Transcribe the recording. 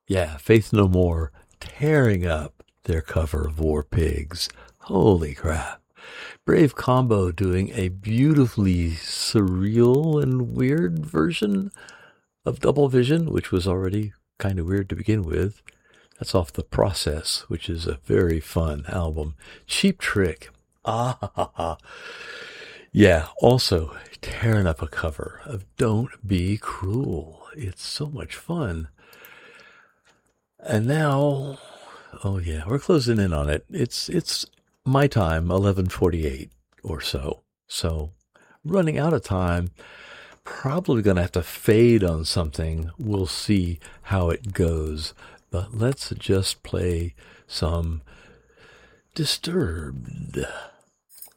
Yeah, Faith No More tearing up their cover of War Pigs. Holy crap. Brave Combo doing a beautifully surreal and weird version of Double Vision, which was already kind of weird to begin with. That's off The Process, which is a very fun album. Cheap Trick. Ah, ha, ha, ha. Yeah, also tearing up a cover of Don't Be Cruel. It's so much fun. And now, oh yeah, we're closing in on it. It's my time, 11:48 or so. So, running out of time. Probably going to have to fade on something. We'll see how it goes. But let's just play some Disturbed.